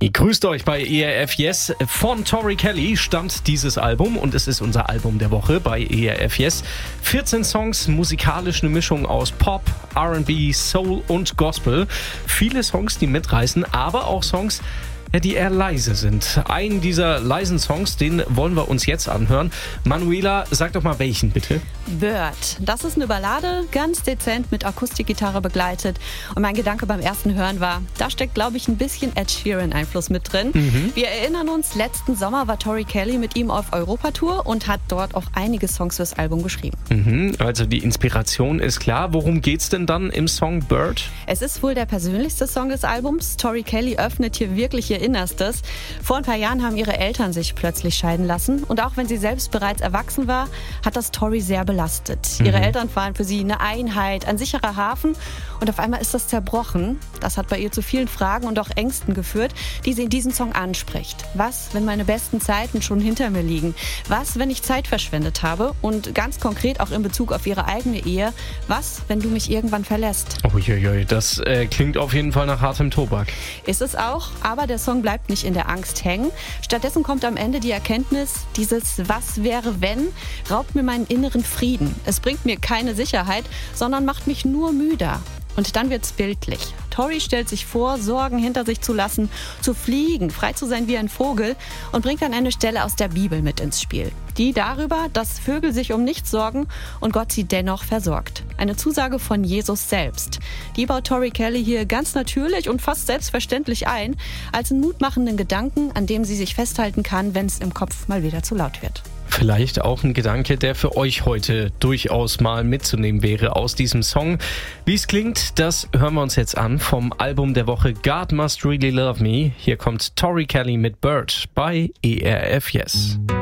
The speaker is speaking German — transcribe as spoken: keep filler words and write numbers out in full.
Grüßt euch bei E R F Yes. Von Tori Kelly stammt dieses Album und es ist unser Album der Woche bei E R F Yes. vierzehn Songs, musikalisch eine Mischung aus Pop, R and B, Soul und Gospel. Viele Songs, die mitreißen, aber auch Songs, die eher leise sind. Einen dieser leisen Songs, den wollen wir uns jetzt anhören. Manuela, sag doch mal welchen, bitte. Bird. Das ist eine Ballade, ganz dezent mit Akustikgitarre begleitet. Und mein Gedanke beim ersten Hören war, da steckt, glaube ich, ein bisschen Ed Sheeran-Einfluss mit drin. Mhm. Wir erinnern uns, letzten Sommer war Tori Kelly mit ihm auf Europatour und hat dort auch einige Songs fürs Album geschrieben. Mhm, also die Inspiration ist klar. Worum geht's denn dann im Song Bird? Es ist wohl der persönlichste Song des Albums. Tori Kelly öffnet hier wirklich ihr Innerstes. Vor ein paar Jahren haben ihre Eltern sich plötzlich scheiden lassen. Und auch wenn sie selbst bereits erwachsen war, hat das Tori sehr belastet. Mhm. Ihre Eltern waren für sie eine Einheit, ein sicherer Hafen. Und auf einmal ist das zerbrochen. Das hat bei ihr zu vielen Fragen und auch Ängsten geführt, die sie in diesem Song anspricht. Was, wenn meine besten Zeiten schon hinter mir liegen? Was, wenn ich Zeit verschwendet habe? Und ganz konkret auch in Bezug auf ihre eigene Ehe. Was, wenn du mich irgendwann verlässt? Uiuiui, das äh, klingt auf jeden Fall nach hartem Tobak. Ist es auch, aber der Song bleibt nicht in der Angst hängen. Stattdessen kommt am Ende die Erkenntnis, dieses Was wäre wenn raubt mir meinen inneren Frieden. Es bringt mir keine Sicherheit, sondern macht mich nur müder. Und dann wird's bildlich. Tori stellt sich vor, Sorgen hinter sich zu lassen, zu fliegen, frei zu sein wie ein Vogel und bringt dann eine Stelle aus der Bibel mit ins Spiel. Die darüber, dass Vögel sich um nichts sorgen und Gott sie dennoch versorgt. Eine Zusage von Jesus selbst. Die baut Tori Kelly hier ganz natürlich und fast selbstverständlich ein, als einen mutmachenden Gedanken, an dem sie sich festhalten kann, wenn es im Kopf mal wieder zu laut wird. Vielleicht auch ein Gedanke, der für euch heute durchaus mal mitzunehmen wäre aus diesem Song. Wie es klingt, das hören wir uns jetzt an vom Album der Woche God Must Really Love Me. Hier kommt Tori Kelly mit Bird bei E R F Yes.